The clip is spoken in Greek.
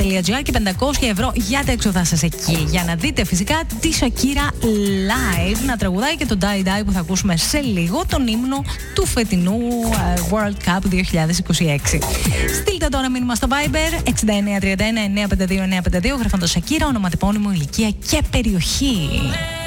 Shakira.gr και 500 ευρώ για τα έξοδά σας εκεί. Για να δείτε φυσικά τη Shakira live να τραγουδάει και το Die Die που θα ακούσουμε σε λίγο, τον ύμνο του φετινού World Cup 2026. Στείλτε τώρα μήνυμα στο Viber 6931 952 952 γράφοντας Shakira, ονοματεπώνυμο, ηλικία και περιοχή.